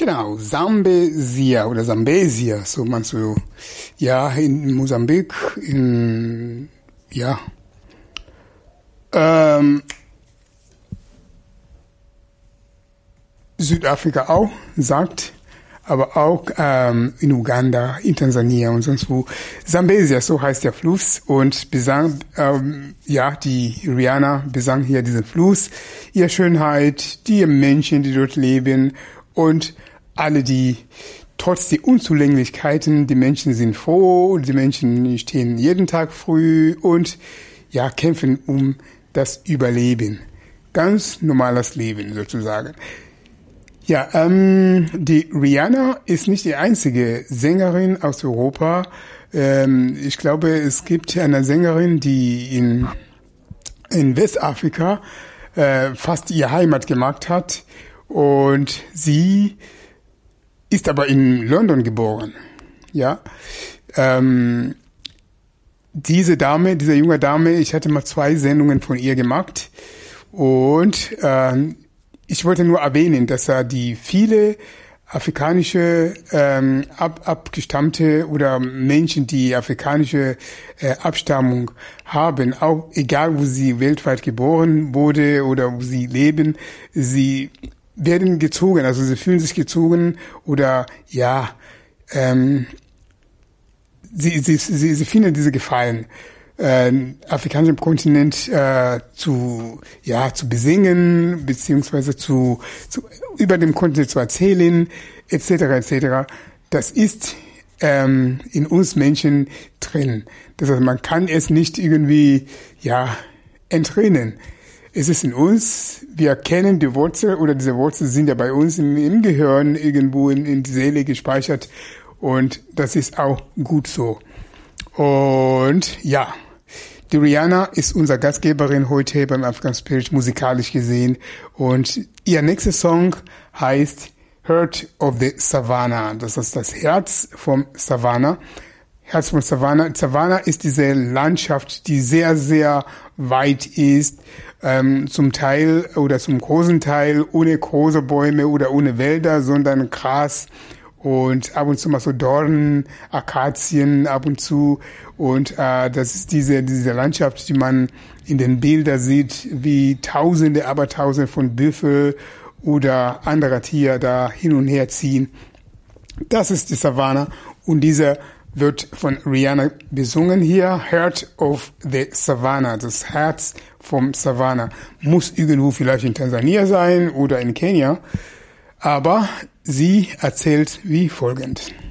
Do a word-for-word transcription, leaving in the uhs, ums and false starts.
Genau, Sambesia oder Sambesia, so man so, ja, in Mosambik, in, ja, ähm, Südafrika auch sagt, aber auch ähm, in Uganda, in Tansania und sonst wo. Sambesia, so heißt der Fluss, und besang, ähm, ja, die Rihanna besang hier diesen Fluss, ihre Schönheit, die Menschen, die dort leben und alle, die trotz der Unzulänglichkeiten, die Menschen sind froh, die Menschen stehen jeden Tag früh und ja, kämpfen um das Überleben. Ganz normales Leben sozusagen. Ja, ähm, die Rihanna ist nicht die einzige Sängerin aus Europa. Ähm, ich glaube, es gibt eine Sängerin, die in, in Westafrika äh, fast ihre Heimat gemacht hat. Und sie ist aber in London geboren. Ja, ähm, diese Dame, diese junge Dame, ich hatte mal zwei Sendungen von ihr gemacht. Und ähm, ich wollte nur erwähnen, dass er die viele afrikanische ähm, ab, abgestammte oder Menschen, die afrikanische äh, Abstammung haben, auch egal wo sie weltweit geboren wurde oder wo sie leben, sie werden gezogen, also sie fühlen sich gezogen oder ja, ähm, sie, sie, sie, sie finden diese Gefallen. Äh, afrikanischen Kontinent äh, zu ja zu besingen beziehungsweise zu, zu über dem Kontinent zu erzählen etc etc. Das ist ähm, in uns Menschen drin. Das heißt, man kann es nicht irgendwie ja entrinnen. Es ist in uns. Wir kennen die Wurzel oder diese Wurzeln sind ja bei uns im, im Gehirn irgendwo in, in die Seele gespeichert und das ist auch gut so. Und ja. Die Rihanna ist unsere Gastgeberin heute beim African Spirit musikalisch gesehen und ihr nächster Song heißt Heart of the Savannah. Das ist das Herz vom Savannah. Herz vom Savannah. Savannah ist diese Landschaft, die sehr, sehr weit ist, ähm, zum Teil oder zum großen Teil ohne große Bäume oder ohne Wälder, sondern Gras. Und ab und zu mal so Dornen, Akazien ab und zu. Und äh, das ist diese diese Landschaft, die man in den Bildern sieht, wie Tausende, aber Tausende von Büffel oder anderer Tiere da hin und her ziehen. Das ist die Savannah. Und dieser wird von Rihanna besungen hier. Heart of the Savannah, das Herz vom Savannah. Muss irgendwo vielleicht in Tansania sein oder in Kenia. Aber sie erzählt wie folgend.